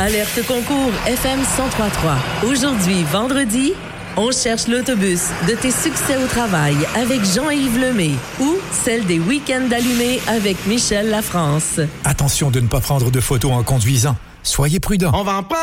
Alerte concours FM 103.3. Aujourd'hui, vendredi, on cherche l'autobus de tes succès au travail avec Jean-Yves Lemay ou celle des week-ends allumés avec Michel Lafrance. Attention de ne pas prendre de photos en conduisant. Soyez prudents. On va en prendre.